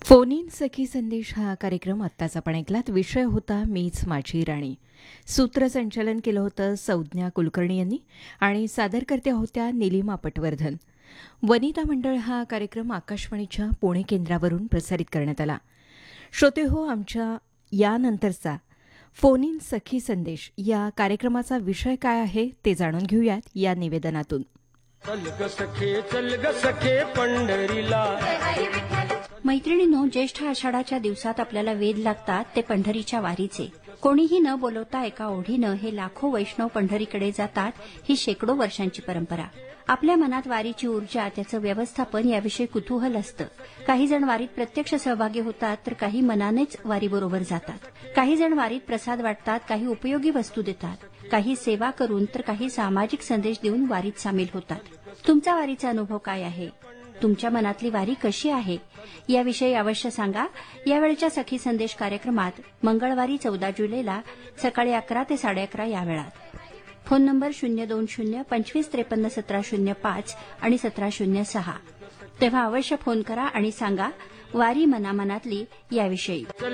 Phone in सखी संदेश हा कार्यक्रम आत्ताच आपण ऐकलात. विषय होता मीच माझी राणी. सूत्रसंचालन केलं होतं संज्ञा कुलकर्णी यांनी आणि सादरकर्त्या होत्या निलिमा पटवर्धन. वनिता मंडळ हा कार्यक्रम आकाशवाणीच्या पुणे केंद्रावरून प्रसारित करण्यात आला. श्रोते हो, आमच्या यानंतरचा फोन इन सखी संदेश या कार्यक्रमाचा विषय काय आहे ते जाणून घेऊयात या निवेदनातून. चल ग सखे पंढरीला. मैत्रिणींनो, ज्येष्ठ आषाढाच्या दिवसात आपल्याला वेध लागतात ते पंढरीच्या वारीचे. कोणीही न बोलवता एका ओढीनं हे लाखो वैष्णव पंढरीकडे जातात. ही शेकडो वर्षांची परंपरा. आपल्या मनात वारीची ऊर्जा, त्याचं व्यवस्थापन याविषयी कुतूहल असतं. काही जण वारीत प्रत्यक्ष सहभागी होतात, तर काही मनानेच वारीबरोबर जातात. काही जण वारीत प्रसाद वाटतात, काही उपयोगी वस्तू देतात, काही सेवा करून, तर काही सामाजिक संदेश देऊन वारीत सामील होतात. तुमचा वारीचा अनुभव काय आहे? तुमच्या मनातली वारी कशी आहे याविषयी अवश्य सांगा. यावेळच्या सखी संदेश कार्यक्रमात मंगळवारी 14 जुलैला सकाळी 11 ते 11:30 या वेळात. फोन नंबर 020-2553-1705 आणि 1706. तेव्हा अवश्य फोन करा आणि सांगा वारी मनामनातली याविषयी.